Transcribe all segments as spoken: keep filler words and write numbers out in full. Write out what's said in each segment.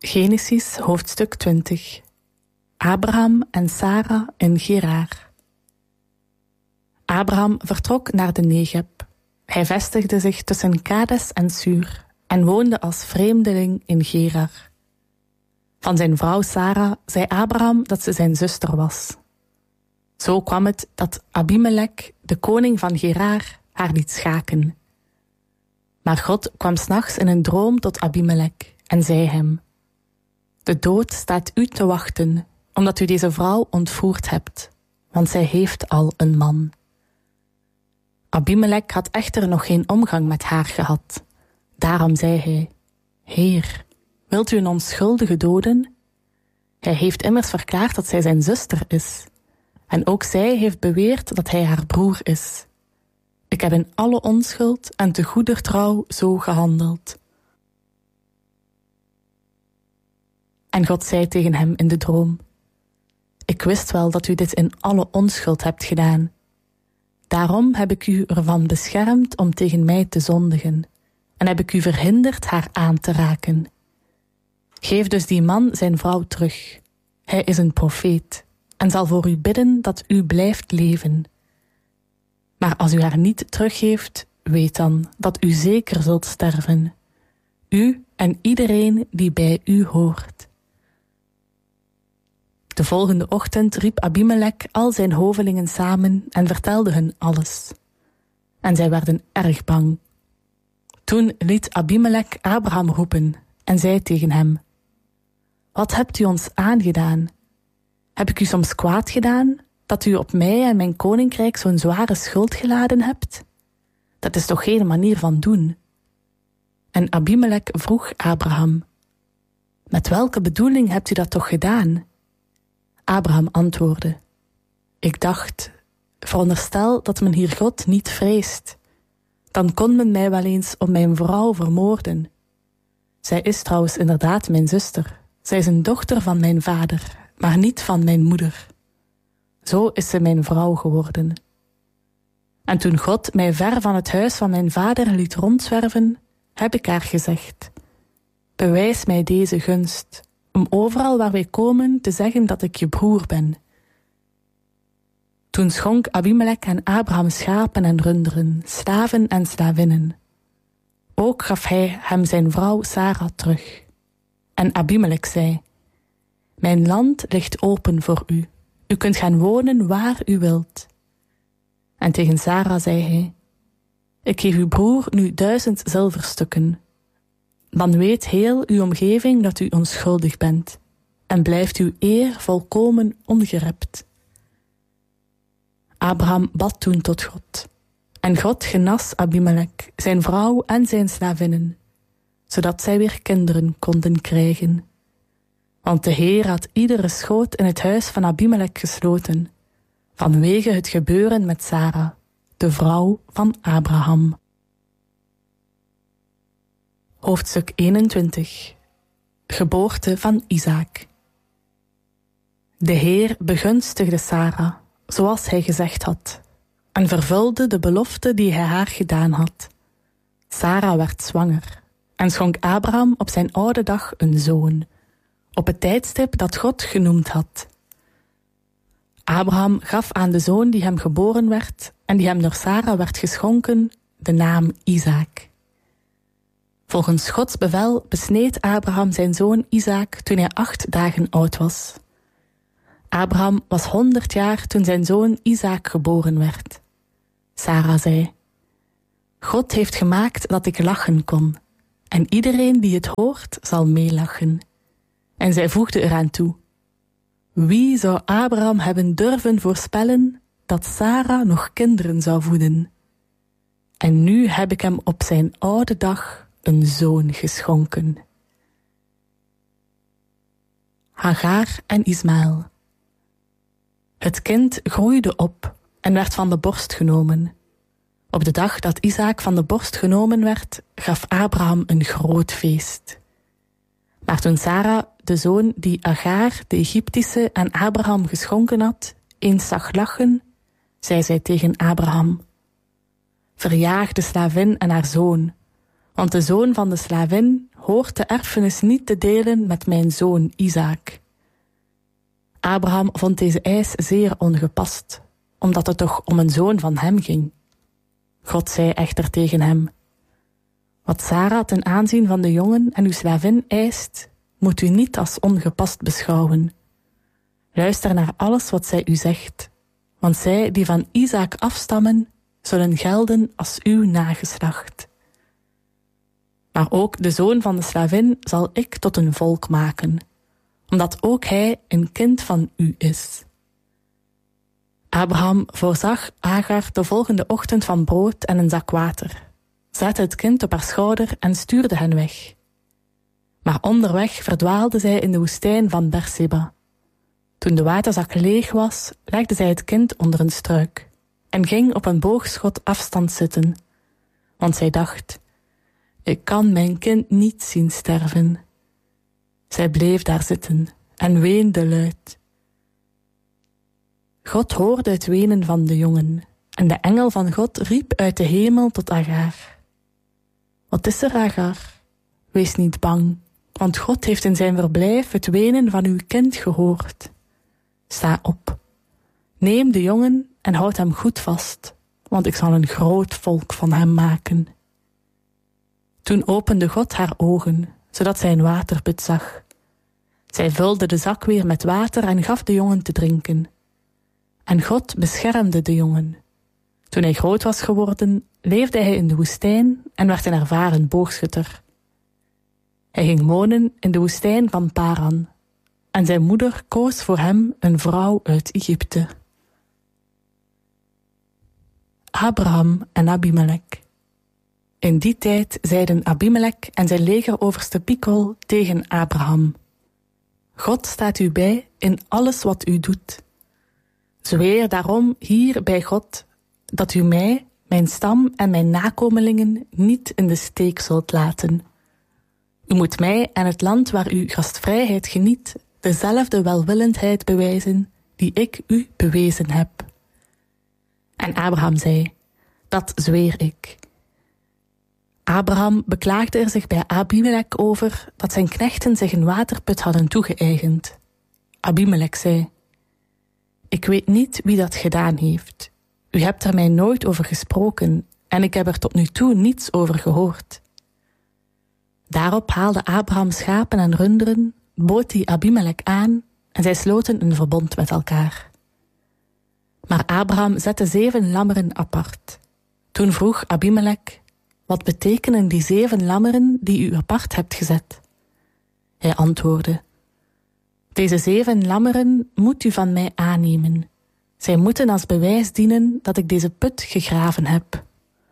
Genesis hoofdstuk twintig. Abraham en Sara in Gerar. Abraham vertrok naar de Negeb. Hij vestigde zich tussen Kades en Sur en woonde als vreemdeling in Gerar. Van zijn vrouw Sara zei Abraham dat ze zijn zuster was. Zo kwam het dat Abimelech, de koning van Gerar, haar liet schaken. Maar God kwam 's nachts in een droom tot Abimelech en zei hem: de dood staat u te wachten, omdat u deze vrouw ontvoerd hebt, want zij heeft al een man. Abimelech had echter nog geen omgang met haar gehad. Daarom zei hij: Heer, wilt u een onschuldige doden? Hij heeft immers verklaard dat zij zijn zuster is. En ook zij heeft beweerd dat hij haar broer is. Ik heb in alle onschuld en te goeder trouw zo gehandeld. En God zei tegen hem in de droom: ik wist wel dat u dit in alle onschuld hebt gedaan. Daarom heb ik u ervan beschermd om tegen mij te zondigen, en heb ik u verhinderd haar aan te raken. Geef dus die man zijn vrouw terug. Hij is een profeet, en zal voor u bidden dat u blijft leven. Maar als u haar niet teruggeeft, weet dan dat u zeker zult sterven. U en iedereen die bij u hoort. De volgende ochtend riep Abimelech al zijn hovelingen samen en vertelde hun alles. En zij werden erg bang. Toen liet Abimelech Abraham roepen en zei tegen hem: wat hebt u ons aangedaan? Heb ik u soms kwaad gedaan, dat u op mij en mijn koninkrijk zo'n zware schuld geladen hebt? Dat is toch geen manier van doen? En Abimelech vroeg Abraham: met welke bedoeling hebt u dat toch gedaan? Abraham antwoordde: ik dacht, veronderstel dat men hier God niet vreest. Dan kon men mij wel eens om mijn vrouw vermoorden. Zij is trouwens inderdaad mijn zuster. Zij is een dochter van mijn vader, maar niet van mijn moeder. Zo is ze mijn vrouw geworden. En toen God mij ver van het huis van mijn vader liet rondzwerven, heb ik haar gezegd: bewijs mij deze gunst, om overal waar wij komen te zeggen dat ik je broer ben. Toen schonk Abimelech aan Abraham schapen en runderen, slaven en slavinnen. Ook gaf hij hem zijn vrouw Sara terug. En Abimelech zei: mijn land ligt open voor u. U kunt gaan wonen waar u wilt. En tegen Sara zei hij: ik geef uw broer nu duizend zilverstukken. Dan weet heel uw omgeving dat u onschuldig bent, en blijft uw eer volkomen ongerept. Abraham bad toen tot God, en God genas Abimelech, zijn vrouw en zijn slavinnen, zodat zij weer kinderen konden krijgen. Want de Heer had iedere schoot in het huis van Abimelech gesloten, vanwege het gebeuren met Sara, de vrouw van Abraham. Hoofdstuk eenentwintig. Geboorte van Isaak. De Heer begunstigde Sara, zoals hij gezegd had, en vervulde de belofte die hij haar gedaan had. Sara werd zwanger en schonk Abraham op zijn oude dag een zoon, op het tijdstip dat God genoemd had. Abraham gaf aan de zoon die hem geboren werd en die hem door Sara werd geschonken de naam Isaak. Volgens Gods bevel besneed Abraham zijn zoon Isaak toen hij acht dagen oud was. Abraham was honderd jaar toen zijn zoon Isaak geboren werd. Sara zei: God heeft gemaakt dat ik lachen kon, en iedereen die het hoort zal meelachen. En zij voegde eraan toe: wie zou Abraham hebben durven voorspellen dat Sara nog kinderen zou voeden? En nu heb ik hem op zijn oude dag een zoon geschonken. Hagar en Ismaël. Het kind groeide op en werd van de borst genomen. Op de dag dat Isaak van de borst genomen werd, gaf Abraham een groot feest. Maar toen Sara, de zoon die Hagar, de Egyptische, aan Abraham geschonken had, eens zag lachen, zei zij tegen Abraham: verjaag de slavin en haar zoon, Want de zoon van de slavin hoort de erfenis niet te delen met mijn zoon Isaak. Abraham vond deze eis zeer ongepast, omdat het toch om een zoon van hem ging. God zei echter tegen hem: wat Sara ten aanzien van de jongen en uw slavin eist, moet u niet als ongepast beschouwen. Luister naar alles wat zij u zegt, want zij die van Isaak afstammen, zullen gelden als uw nageslacht. Maar ook de zoon van de slavin zal ik tot een volk maken, omdat ook hij een kind van u is. Abraham voorzag Hagar de volgende ochtend van brood en een zak water, zette het kind op haar schouder en stuurde hen weg. Maar onderweg verdwaalde zij in de woestijn van Berseba. Toen de waterzak leeg was, legde zij het kind onder een struik en ging op een boogschot afstand zitten, want zij dacht: ik kan mijn kind niet zien sterven. Zij bleef daar zitten en weende luid. God hoorde het wenen van de jongen en de engel van God riep uit de hemel tot Hagar: wat is er, Hagar? Wees niet bang, want God heeft in zijn verblijf het wenen van uw kind gehoord. Sta op, neem de jongen en houd hem goed vast, want ik zal een groot volk van hem maken. Toen opende God haar ogen, zodat zij een waterput zag. Zij vulde de zak weer met water en gaf de jongen te drinken. En God beschermde de jongen. Toen hij groot was geworden, leefde hij in de woestijn en werd een ervaren boogschutter. Hij ging wonen in de woestijn van Paran, en zijn moeder koos voor hem een vrouw uit Egypte. Abraham en Abimelek. In die tijd zeiden Abimelek en zijn legeroverste Pikol tegen Abraham: God staat u bij in alles wat u doet. Zweer daarom hier bij God dat u mij, mijn stam en mijn nakomelingen niet in de steek zult laten. U moet mij en het land waar u gastvrijheid geniet dezelfde welwillendheid bewijzen die ik u bewezen heb. En Abraham zei: dat zweer ik. Abraham beklaagde er zich bij Abimelek over dat zijn knechten zich een waterput hadden toegeëigend. Abimelek zei: ik weet niet wie dat gedaan heeft. U hebt er mij nooit over gesproken en ik heb er tot nu toe niets over gehoord. Daarop haalde Abraham schapen en runderen, bood die Abimelek aan en zij sloten een verbond met elkaar. Maar Abraham zette zeven lammeren apart. Toen vroeg Abimelek: wat betekenen die zeven lammeren die u apart hebt gezet? Hij antwoordde: deze zeven lammeren moet u van mij aannemen. Zij moeten als bewijs dienen dat ik deze put gegraven heb.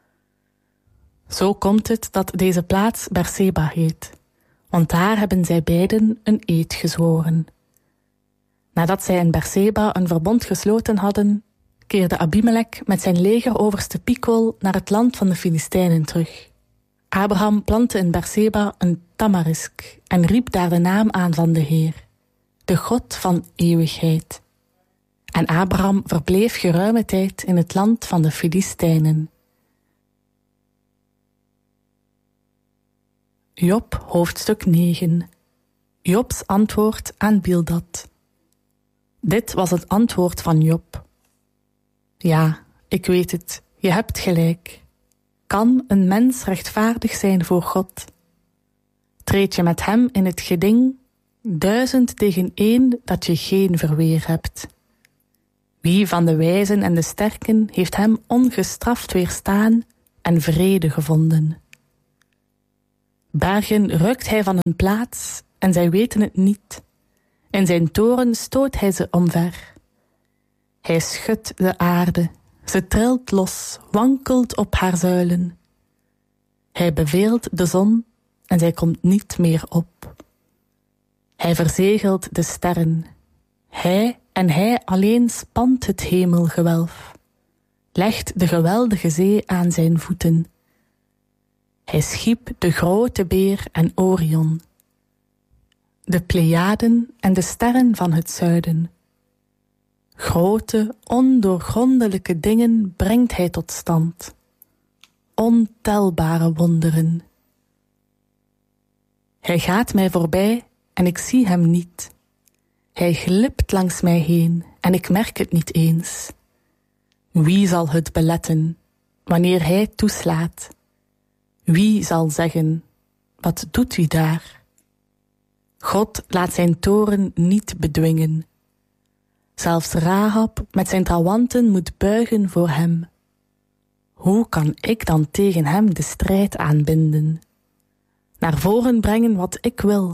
Zo komt het dat deze plaats Berseba heet, want daar hebben zij beiden een eed gezworen. Nadat zij in Berseba een verbond gesloten hadden, keerde Abimelek met zijn legeroverste Pikol naar het land van de Filistijnen terug. Abraham plantte in Berseba een tamarisk en riep daar de naam aan van de Heer, de God van eeuwigheid. En Abraham verbleef geruime tijd in het land van de Filistijnen. Job, hoofdstuk negen. Jobs antwoord aan Bildad. Dit was het antwoord van Job. Ja, ik weet het, je hebt gelijk. Kan een mens rechtvaardig zijn voor God? Treed je met hem in het geding, duizend tegen één dat je geen verweer hebt. Wie van de wijzen en de sterken heeft hem ongestraft weerstaan en vrede gevonden? Bergen rukt hij van een plaats en zij weten het niet. In zijn toren stoot hij ze omver. Hij schudt de aarde, ze trilt los, wankelt op haar zuilen. Hij beveelt de zon en zij komt niet meer op. Hij verzegelt de sterren. Hij en hij alleen spant het hemelgewelf, legt de geweldige zee aan zijn voeten. Hij schiep de grote beer en Orion, de Pleiaden en de sterren van het zuiden. Grote, ondoorgrondelijke dingen brengt hij tot stand. Ontelbare wonderen, Hij gaat mij voorbij en ik zie hem niet. Hij glipt langs mij heen en ik merk het niet eens. Wie zal het beletten wanneer hij toeslaat? Wie zal zeggen, wat doet u daar? God laat zijn toorn niet bedwingen. Zelfs Rahab met zijn trawanten moet buigen voor hem. Hoe kan ik dan tegen hem de strijd aanbinden? Naar voren brengen wat ik wil.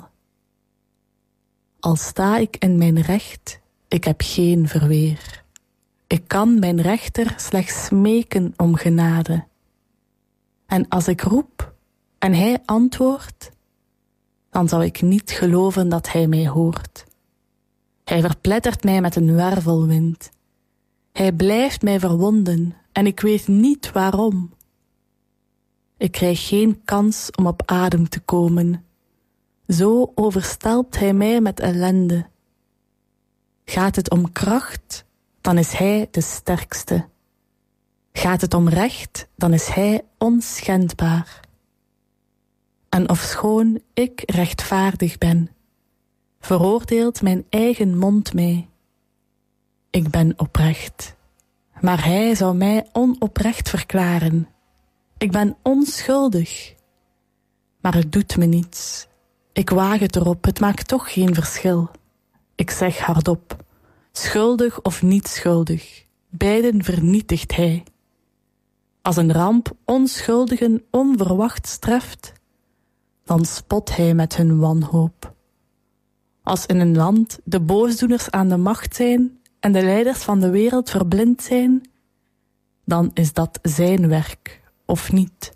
Al sta ik in mijn recht, ik heb geen verweer. Ik kan mijn rechter slechts smeken om genade. En als ik roep en hij antwoordt, dan zal ik niet geloven dat hij mij hoort. Hij verplettert mij met een wervelwind. Hij blijft mij verwonden en ik weet niet waarom. Ik krijg geen kans om op adem te komen. Zo overstelpt hij mij met ellende. Gaat het om kracht, dan is hij de sterkste. Gaat het om recht, dan is hij onschendbaar. En ofschoon ik rechtvaardig ben, veroordeelt mijn eigen mond mij. Ik ben oprecht, maar hij zou mij onoprecht verklaren. Ik ben onschuldig, maar het doet me niets. Ik waag het erop, het maakt toch geen verschil. Ik zeg hardop, schuldig of niet schuldig, beiden vernietigt hij. Als een ramp onschuldigen onverwachts treft, dan spot hij met hun wanhoop. Als in een land de boosdoeners aan de macht zijn en de leiders van de wereld verblind zijn, dan is dat zijn werk, of niet.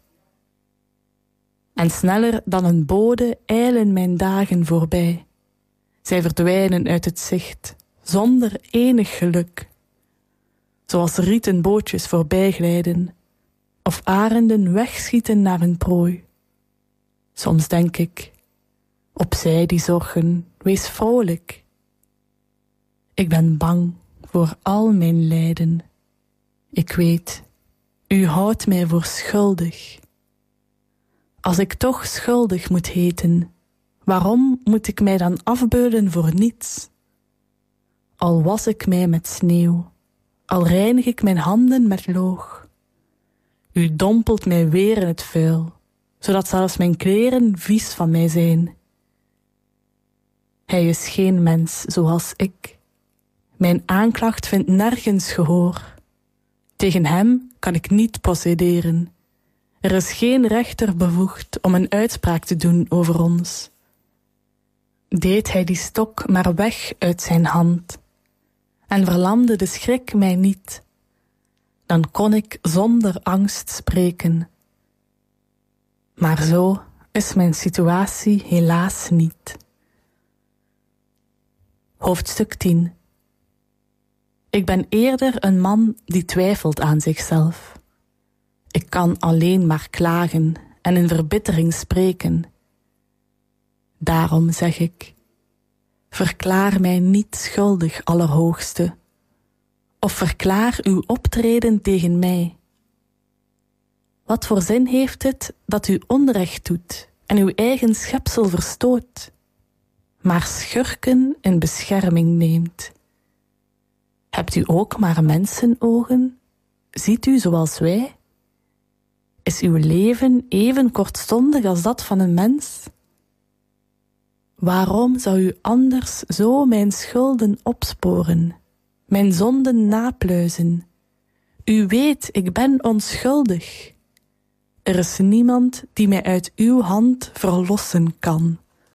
En sneller dan een bode eilen mijn dagen voorbij. Zij verdwijnen uit het zicht, zonder enig geluk. Zoals rieten bootjes voorbijglijden, of arenden wegschieten naar hun prooi. Soms denk ik, opzij die zorgen, wees vrolijk. Ik ben bang voor al mijn lijden. Ik weet, u houdt mij voor schuldig. Als ik toch schuldig moet heten, waarom moet ik mij dan afbeulen voor niets? Al was ik mij met sneeuw, al reinig ik mijn handen met loog. U dompelt mij weer in het vuil, zodat zelfs mijn kleren vies van mij zijn. Hij is geen mens zoals ik. Mijn aanklacht vindt nergens gehoor. Tegen hem kan ik niet procederen. Er is geen rechter bevoegd om een uitspraak te doen over ons. Deed hij die stok maar weg uit zijn hand en verlamde de schrik mij niet, dan kon ik zonder angst spreken. Maar zo is mijn situatie helaas niet. Hoofdstuk tien. Ik ben eerder een man die twijfelt aan zichzelf. Ik kan alleen maar klagen en in verbittering spreken. Daarom zeg ik, verklaar mij niet schuldig, Allerhoogste, of verklaar uw optreden tegen mij. Wat voor zin heeft het dat u onrecht doet en uw eigen schepsel verstoot, maar schurken in bescherming neemt? Hebt u ook maar mensenogen? Ziet u zoals wij? Is uw leven even kortstondig als dat van een mens? Waarom zou u anders zo mijn schulden opsporen, mijn zonden napluizen? U weet, ik ben onschuldig. Er is niemand die mij uit uw hand verlossen kan.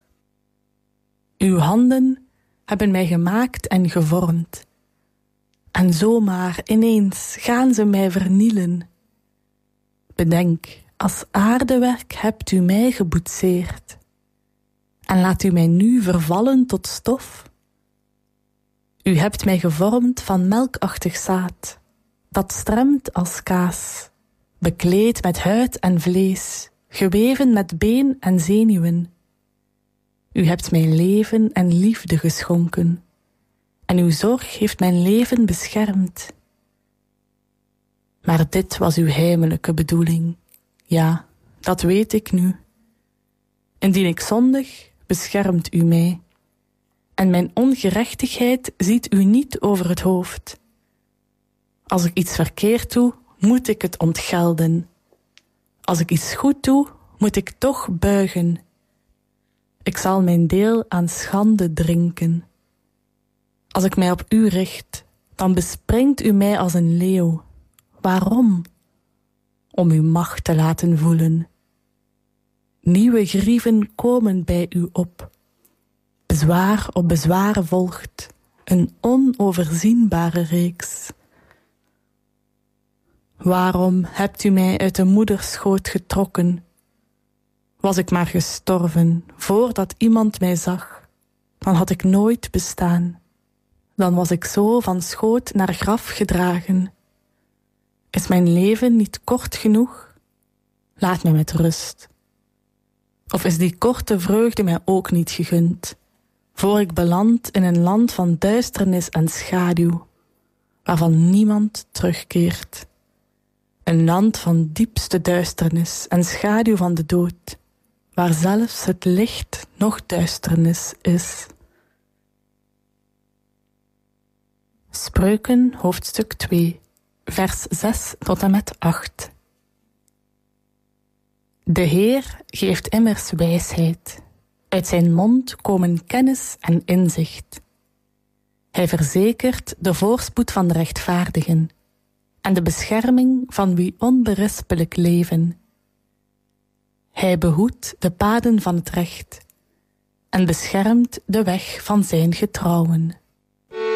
Uw handen hebben mij gemaakt en gevormd. En zomaar ineens gaan ze mij vernielen. Bedenk, als aardewerk hebt u mij geboetseerd. En laat u mij nu vervallen tot stof. U hebt mij gevormd van melkachtig zaad, dat stremt als kaas, bekleed met huid en vlees, geweven met been en zenuwen. U hebt mij leven en liefde geschonken, en uw zorg heeft mijn leven beschermd. Maar dit was uw heimelijke bedoeling. Ja, dat weet ik nu. Indien ik zondig, beschermt u mij. En mijn ongerechtigheid ziet u niet over het hoofd. Als ik iets verkeerd doe, moet ik het ontgelden. Als ik iets goed doe, moet ik toch buigen. Ik zal mijn deel aan schande drinken. Als ik mij op u richt, dan bespringt u mij als een leeuw. Waarom? Om uw macht te laten voelen. Nieuwe grieven komen bij u op. Bezwaar op bezwaar volgt, een onoverzienbare reeks. Waarom hebt u mij uit de moederschoot getrokken? Was ik maar gestorven, voordat iemand mij zag, dan had ik nooit bestaan. Dan was ik zo van schoot naar graf gedragen. Is mijn leven niet kort genoeg? Laat mij met rust. Of is die korte vreugde mij ook niet gegund, voor ik beland in een land van duisternis en schaduw, waarvan niemand terugkeert. Een land van diepste duisternis en schaduw van de dood, waar zelfs het licht nog duisternis is. Spreuken, hoofdstuk twee, vers zes tot en met acht. De Heer geeft immers wijsheid. Uit zijn mond komen kennis en inzicht. Hij verzekert de voorspoed van de rechtvaardigen en de bescherming van wie onberispelijk leven. Hij behoedt de paden van het recht en beschermt de weg van zijn getrouwen.